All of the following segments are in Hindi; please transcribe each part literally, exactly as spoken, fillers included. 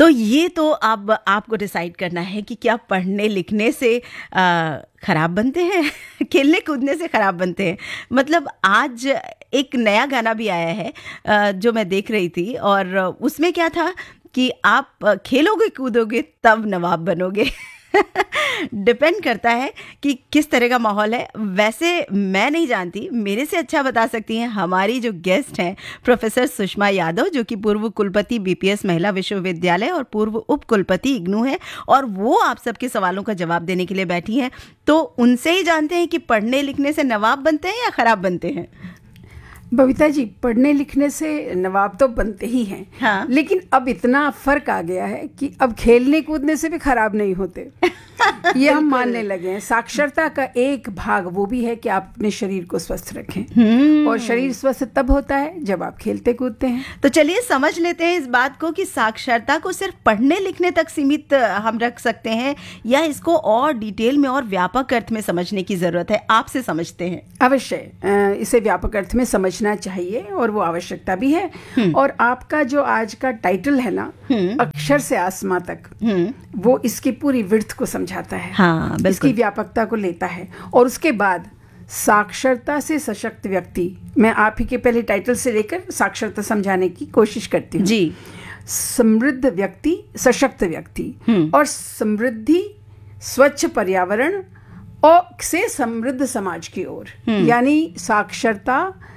तो ये तो अब आपको डिसाइड करना है कि क्या पढ़ने लिखने से आ, खराब बनते हैं खेलने कूदने से खराब बनते हैं। मतलब आज एक नया गाना भी आया है आ, जो मैं देख रही थी, और उसमें क्या था कि आप खेलोगे कूदोगे तब नवाब बनोगे। डिपेंड करता है कि किस तरह का माहौल है। वैसे मैं नहीं जानती, मेरे से अच्छा बता सकती हैं हमारी जो गेस्ट हैं प्रोफेसर सुषमा यादव, जो कि पूर्व कुलपति बीपीएस महिला विश्वविद्यालय और पूर्व उप कुलपति इग्नू है, और वो आप सबके सवालों का जवाब देने के लिए बैठी हैं। तो उनसे ही जानते हैं कि पढ़ने लिखने से नवाब बनते हैं या खराब बनते हैं। बबीता जी, पढ़ने लिखने से नवाब तो बनते ही हैं, हाँ। लेकिन अब इतना फर्क आ गया है कि अब खेलने कूदने से भी खराब नहीं होते। ये हम मानने लगे हैं। साक्षरता का एक भाग वो भी है कि आप अपने शरीर को स्वस्थ रखें, और शरीर स्वस्थ तब होता है जब आप खेलते कूदते हैं। तो चलिए समझ लेते हैं इस बात को कि साक्षरता को सिर्फ पढ़ने लिखने तक सीमित हम रख सकते हैं, या इसको और डिटेल में और व्यापक अर्थ में समझने की जरूरत है। आपसे समझते हैं। अवश्य इसे व्यापक अर्थ में समझना चाहिए, और वो आवश्यकता भी है। और आपका जो आज का टाइटल है ना, अक्षर से आसमां तक, वो इसकी पूरी विड्थ को समझाता है, हाँ, इसकी व्यापकता को लेता है। और उसके बाद साक्षरता से सशक्त व्यक्ति, मैं आप ही के पहले टाइटल से लेकर साक्षरता समझाने की कोशिश करती हूँ जी। समृद्ध व्यक्ति, सशक्त व्यक्ति, और समृद्धि, स्वच्छ पर्यावरण और से समृद्ध समाज की ओर। यानी साक्षरता,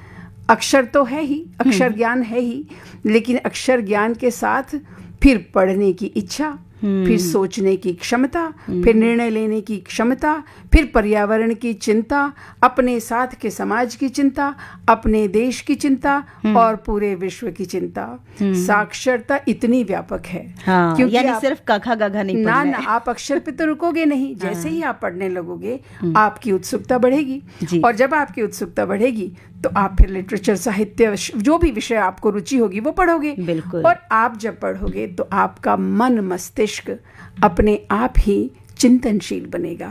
अक्षर तो है ही, अक्षर ज्ञान है ही, लेकिन अक्षर ज्ञान के साथ फिर पढ़ने की इच्छा, फिर सोचने की क्षमता, फिर निर्णय लेने की क्षमता, फिर पर्यावरण की चिंता, अपने साथ के समाज की चिंता, अपने देश की चिंता, और पूरे विश्व की चिंता। साक्षरता इतनी व्यापक है, हाँ, क्योंकि यानी सिर्फ कखा गघा नहीं ना ना आप अक्षर पे तो रुकोगे नहीं। जैसे ही आप पढ़ने लगोगे आपकी उत्सुकता बढ़ेगी, और जब आपकी उत्सुकता बढ़ेगी तो आप फिर लिटरेचर, साहित्य, जो भी विषय आपको रुचि होगी वो पढ़ोगे। बिल्कुल। और आप जब पढ़ोगे तो आपका मन मस्तिष्क अपने आप ही चिंतनशील बनेगा,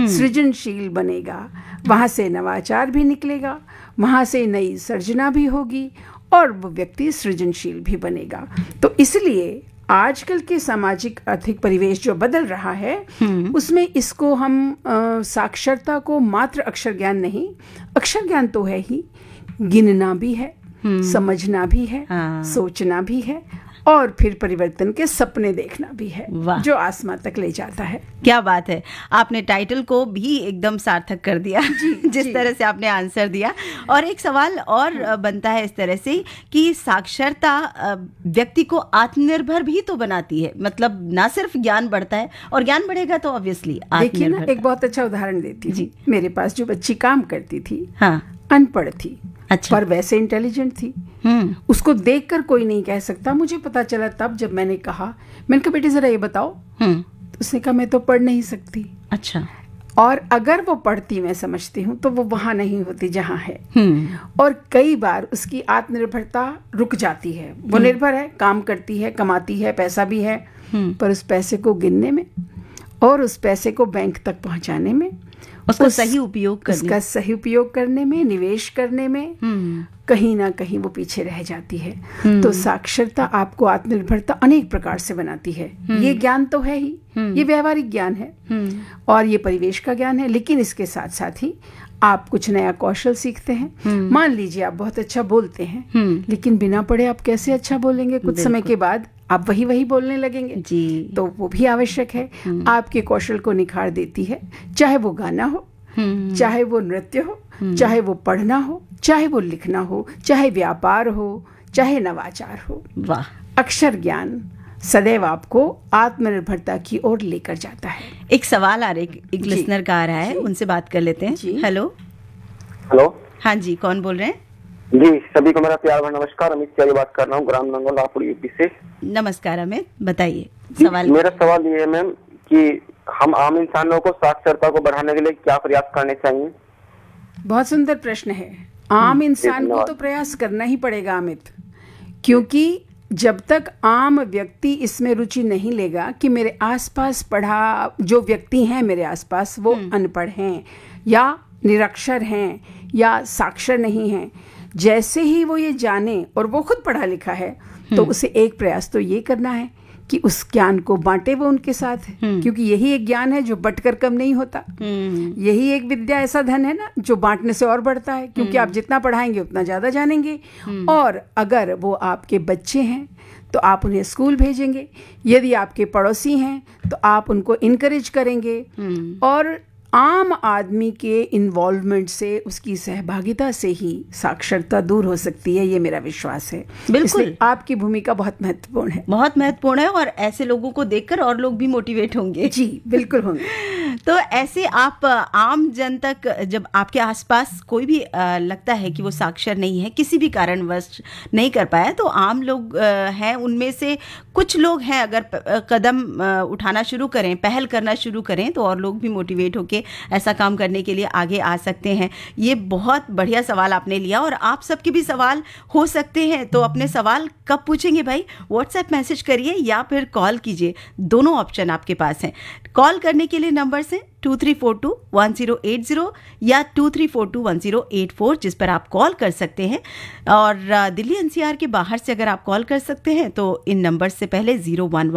सृजनशील बनेगा। वहाँ से नवाचार भी निकलेगा, वहाँ से नई सर्जना भी होगी, और वो व्यक्ति सृजनशील भी बनेगा। तो इसलिए आजकल के सामाजिक आर्थिक परिवेश जो बदल रहा है, उसमें इसको हम आ, साक्षरता को मात्र अक्षर ज्ञान नहीं, अक्षर ज्ञान तो है ही, गिनना भी है, समझना भी है, हाँ। सोचना भी है, और फिर परिवर्तन के सपने देखना भी है, जो आसमां तक ले जाता है। क्या बात है, आपने टाइटल को भी एकदम सार्थक कर दिया जी, जिस जी. तरह से आपने आंसर दिया। और एक सवाल और बनता है इस तरह से कि साक्षरता व्यक्ति को आत्मनिर्भर भी तो बनाती है। मतलब ना सिर्फ ज्ञान बढ़ता है, और ज्ञान बढ़ेगा तो ऑब्वियसली देखिए ना, एक बहुत अच्छा उदाहरण देती जी। मेरे पास जो बच्ची काम करती थी, हाँ, अनपढ़ थी, अच्छा। पर वैसे इंटेलिजेंट थी। उसको देखकर कोई नहीं कह सकता। मुझे पता चला तब जब मैंने कहा, मैंने कहा बेटी जरा ये बताओ, तो उसने कहा मैं तो पढ़ नहीं सकती। अच्छा। और अगर वो पढ़ती, मैं समझती हूँ, तो वो वहाँ नहीं होती जहाँ है। और कई बार उसकी आत्मनिर्भरता रुक जाती है। वो निर्भर है, काम करती है, कमाती है, पैसा भी है, पर उस पैसे को गिनने में और उस पैसे को बैंक तक पहुँचाने में, उसका उस, सही उपयोग करने उसका सही उपयोग करने में, निवेश करने में कहीं ना कहीं वो पीछे रह जाती है। तो साक्षरता आपको आत्मनिर्भरता अनेक प्रकार से बनाती है। ये ज्ञान तो है ही, ये व्यवहारिक ज्ञान है, और ये परिवेश का ज्ञान है, लेकिन इसके साथ साथ ही आप कुछ नया कौशल सीखते हैं। मान लीजिए आप बहुत अच्छा बोलते हैं, लेकिन बिना पढ़े आप कैसे अच्छा बोलेंगे? कुछ समय के बाद आप वही वही बोलने लगेंगे जी। तो वो भी आवश्यक है, आपके कौशल को निखार देती है। चाहे वो गाना हो, चाहे वो नृत्य हो, चाहे वो पढ़ना हो, चाहे वो लिखना हो, चाहे व्यापार हो, चाहे नवाचार हो। वाह। अक्षर ज्ञान सदैव आपको आत्मनिर्भरता की ओर लेकर जाता है। एक सवाल आ रहा है, एक लिसनर का आ रहा है, उनसे बात कर लेते हैं। हेलो हेलो हाँ जी, कौन बोल रहे हैं? जी, सभी को मेरा प्यार भरा नमस्कार। अमित तिवारी बात कर रहा हूँ, ग्राम नंगल, रायपुर, यूपी से। नमस्कार अमित, बताइए सवाल। मेरा सवाल ये है मैम कि हम आम इंसानों को साक्षरता को बढ़ाने के लिए क्या प्रयास करने चाहिए? बहुत सुंदर प्रश्न है। आम इंसान को तो प्रयास करना ही पड़ेगा अमित, क्योंकि जब तक आम व्यक्ति इसमें रुचि नहीं लेगा कि मेरे आसपास पढ़ा जो व्यक्ति हैं मेरे आसपास वो अनपढ़ हैं या निरक्षर हैं या साक्षर नहीं हैं, जैसे ही वो ये जाने और वो खुद पढ़ा लिखा है, तो उसे एक प्रयास तो ये करना है कि उस ज्ञान को बांटे वो उनके साथ, क्योंकि यही एक ज्ञान है जो बंटकर कम नहीं होता। यही एक विद्या ऐसा धन है ना जो बांटने से और बढ़ता है, क्योंकि आप जितना पढ़ाएंगे उतना ज़्यादा जानेंगे। और अगर वो आपके बच्चे हैं तो आप उन्हें स्कूल भेजेंगे, यदि आपके पड़ोसी हैं तो आप उनको इनकरेज करेंगे, और आम आदमी के इन्वॉल्वमेंट से, उसकी सहभागिता से ही साक्षरता दूर हो सकती है, ये मेरा विश्वास है। बिल्कुल, आपकी भूमिका बहुत महत्वपूर्ण है, बहुत महत्वपूर्ण है, और ऐसे लोगों को देखकर और लोग भी मोटिवेट होंगे। जी बिल्कुल होंगे। तो ऐसे आप आम जन तक, जब आपके आसपास कोई भी लगता है कि वो साक्षर नहीं है, किसी भी कारणवश नहीं कर पाया, तो आम लोग हैं, उनमें से कुछ लोग हैं, अगर कदम उठाना शुरू करें, पहल करना शुरू करें, तो और लोग भी मोटिवेट होकर ऐसा काम करने के लिए आगे आ सकते हैं। ये बहुत बढ़िया सवाल आपने लिया, और आप सबके भी सवाल हो सकते हैं। तो अपने सवाल कब पूछेंगे भाई? व्हाट्सएप मैसेज करिए या फिर कॉल कीजिए, दोनों ऑप्शन आपके पास हैं। कॉल करने के लिए नंबर से to three four to one zero eight zero या to three four to one zero eight four, जिस पर आप कॉल कर सकते हैं। और दिल्ली एनसीआर के बाहर से अगर आप कॉल कर सकते हैं तो इन नंबर से पहले ज़ीरो वन